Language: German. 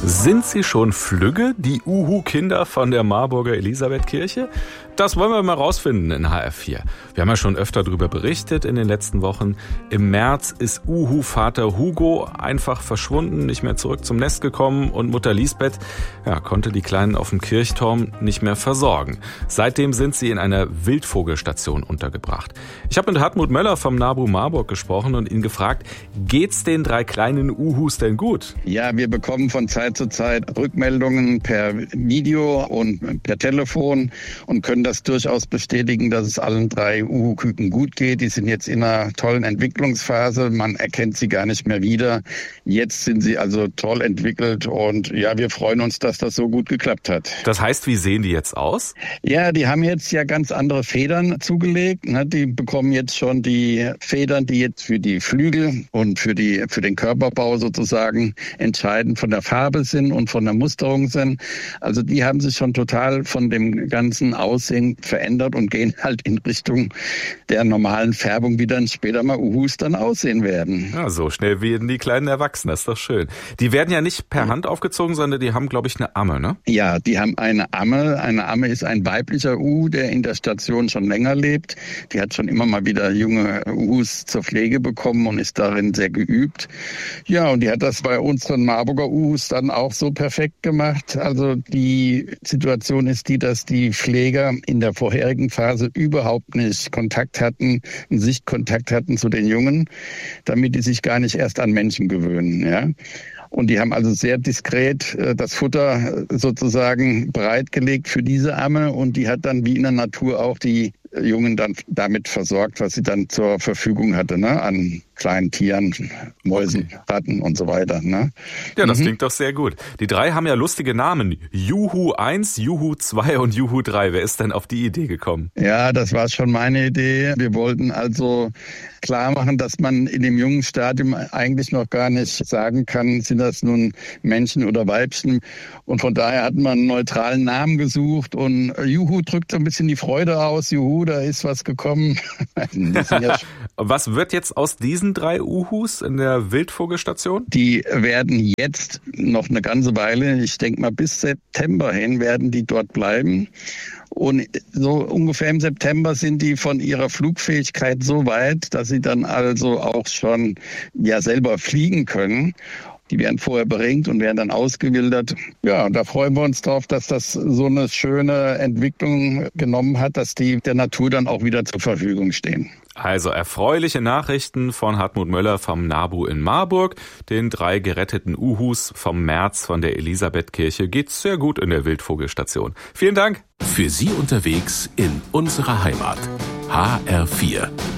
Sind sie schon flügge, die Uhu-Kinder von der Marburger Elisabethkirche? Das wollen wir mal rausfinden in HR4. Wir haben ja schon öfter darüber berichtet in den letzten Wochen. Im März ist Uhu-Vater Hugo einfach verschwunden, nicht mehr zurück zum Nest gekommen und Mutter Lisbeth konnte die Kleinen auf dem Kirchturm nicht mehr versorgen. Seitdem sind sie in einer Wildvogelstation untergebracht. Ich habe mit Hartmut Möller vom NABU Marburg gesprochen und ihn gefragt, geht's den 3 kleinen Uhus denn gut? Ja, wir bekommen von Zeit zu Zeit Rückmeldungen per Video und per Telefon und können das durchaus bestätigen, dass es allen 3 Uhu-Küken gut geht. Die sind jetzt in einer tollen Entwicklungsphase. Man erkennt sie gar nicht mehr wieder. Jetzt sind sie also toll entwickelt und ja, wir freuen uns, dass das so gut geklappt hat. Das heißt, wie sehen die jetzt aus? Ja, die haben jetzt ja ganz andere Federn zugelegt. Die bekommen jetzt schon die Federn, die jetzt für die Flügel und für den Körperbau sozusagen entscheidend von der Farbe sind und von der Musterung sind. Also die haben sich schon total von dem ganzen Aussehen verändert und gehen halt in Richtung der normalen Färbung, wie dann später mal Uhus dann aussehen werden. Ja, so schnell werden die Kleinen erwachsen, das ist doch schön. Die werden ja nicht per Hand aufgezogen, sondern die haben, glaube ich, eine Amme, ne? Ja, die haben eine Amme. Eine Amme ist ein weiblicher Uhu, der in der Station schon länger lebt. Die hat schon immer mal wieder junge Uhus zur Pflege bekommen und ist darin sehr geübt. Ja, und die hat das bei unseren Marburger Uhus dann auch so perfekt gemacht. Also die Situation ist die, dass die Pfleger in der vorherigen Phase überhaupt nicht einen Sichtkontakt hatten zu den Jungen, damit die sich gar nicht erst an Menschen gewöhnen, ja. Und die haben also sehr diskret das Futter sozusagen bereitgelegt für diese Amme und die hat dann wie in der Natur auch die Jungen dann damit versorgt, was sie dann zur Verfügung hatte, an kleinen Tieren, Mäusen, Ratten und so weiter. Ja, das klingt doch sehr gut. Die 3 haben ja lustige Namen. Juhu 1, Juhu 2 und Juhu 3. Wer ist denn auf die Idee gekommen? Ja, das war schon meine Idee. Wir wollten also klar machen, dass man in dem jungen Stadium eigentlich noch gar nicht sagen kann, sind das nun Männchen oder Weibchen. Und von daher hat man einen neutralen Namen gesucht und Juhu drückt so ein bisschen die Freude aus. Juhu, da ist was gekommen. Was wird jetzt aus diesen 3 Uhus in der Wildvogelstation? Die werden jetzt noch eine ganze Weile, ich denke mal bis September hin, werden die dort bleiben. Und so ungefähr im September sind die von ihrer Flugfähigkeit so weit, dass sie dann also auch schon selber fliegen können. Die werden vorher beringt und werden dann ausgewildert. Ja, und da freuen wir uns drauf, dass das so eine schöne Entwicklung genommen hat, dass die der Natur dann auch wieder zur Verfügung stehen. Also erfreuliche Nachrichten von Hartmut Möller vom NABU in Marburg. Den 3 geretteten Uhus vom März von der Elisabethkirche geht's sehr gut in der Wildvogelstation. Vielen Dank. Für Sie unterwegs in unserer Heimat. HR4.